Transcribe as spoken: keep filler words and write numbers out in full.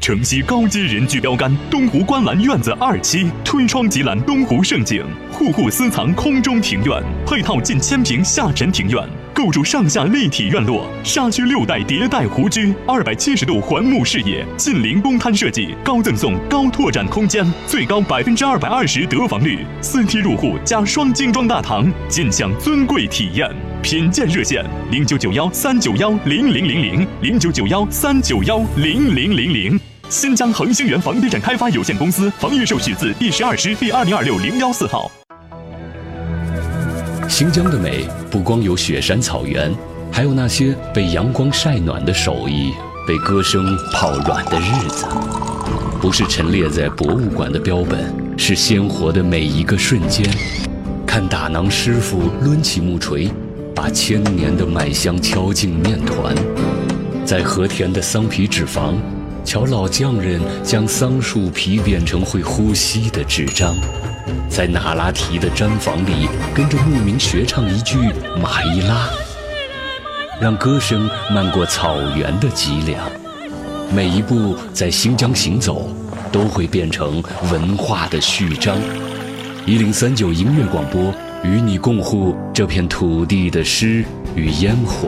城西高阶人居标杆，东湖观澜院子二期，推窗即览东湖胜景，户户私藏空中庭院，配套近千平下沉庭院，构筑上下立体院落，沙区六代迭代湖居，二百七十度环幕视野，近邻公摊设计，高赠送高拓展空间，最高百分之二百二十得房率，四梯入户加双精装大堂，尽享尊贵体验。品鉴热线：零九九幺三九幺零零零零零九九幺三九幺零零零零。新疆恒星源房地产开发有限公司房预售许字第十二师第二零二六零幺四号。 新疆的美不光有雪山草原，还有那些被阳光晒暖的手艺，被歌声泡软的日子。不是陈列在博物馆的标本，是鲜活的每一个瞬间。看打囊师傅抡起木锤，把千年的麦香敲进面团。在和田的桑皮纸坊，瞧老匠人将桑树皮变成会呼吸的纸张。在那拉提的毡房里，跟着牧民学唱一句马伊拉，让歌声漫过草原的脊梁。每一步在新疆行走，都会变成文化的序章。一零三九音乐广播，与你共护这片土地的诗与烟火。